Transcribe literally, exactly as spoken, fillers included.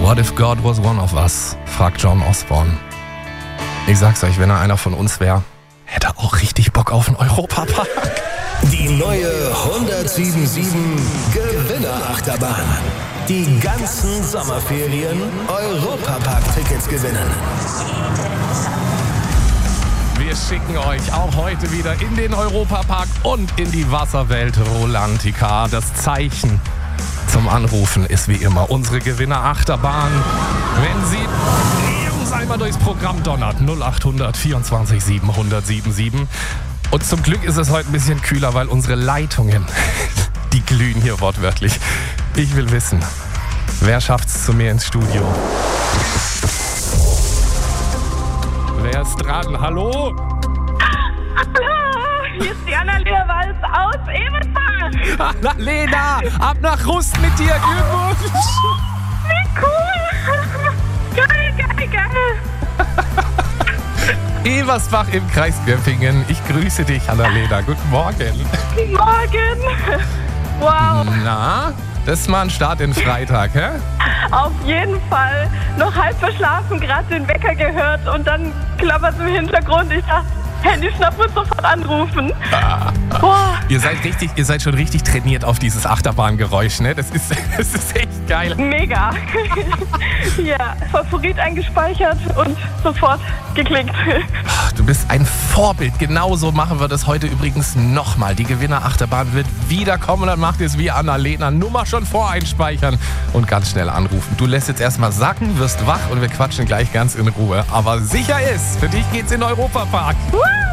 What if God was one of us? Fragt John Osborne. Ich sag's euch, wenn er einer von uns wäre, hätte er auch richtig Bock auf einen Europapark. Die neue hundertsieben Komma sieben Gewinnerachterbahn. Die ganzen Sommerferien Europapark-Tickets gewinnen. Wir schicken euch auch heute wieder in den Europapark und in die Wasserwelt Rolantica. Das Zeichen zum Anrufen ist wie immer unsere Gewinnerachterbahn. Wenn sie uns einmal durchs Programm donnert, null acht hundert vierundzwanzig siebenhundert siebenundsiebzig. Und zum Glück ist es heute ein bisschen kühler, weil unsere Leitungen, die glühen hier wortwörtlich. Ich will wissen, wer schafft's zu mir ins Studio? Wer ist dran? Hallo? Hallo, hier ist die Annalena Walz aus Ebersbach. Annalena, ab nach Rust mit dir, Glückwunsch! Wie cool! Geil, geil, geil! Ebersbach im Kreis Göppingen. Ich grüße dich, Annalena. Guten Morgen. Guten Morgen! Wow! Na, das ist mal ein Start in Freitag, hä? Auf jeden Fall. Noch halb verschlafen, gerade den Wecker gehört und dann klappert es im Hintergrund. Ich dachte, Handy schnappen und sofort anrufen. Ah. Boah. Ihr seid richtig, ihr seid schon richtig trainiert auf dieses Achterbahngeräusch, ne? Das ist, das ist echt geil. Mega. Ja, Favorit eingespeichert und sofort geklickt. Du bist ein Vorbild. Genauso machen wir das heute übrigens nochmal. Die Gewinnerachterbahn wird wiederkommen. Dann macht ihr es wie Annalena. Nummer schon voreinspeichern und ganz schnell anrufen. Du lässt jetzt erstmal sacken, wirst wach und wir quatschen gleich ganz in Ruhe. Aber sicher ist, für dich geht's in den Europapark. Woo!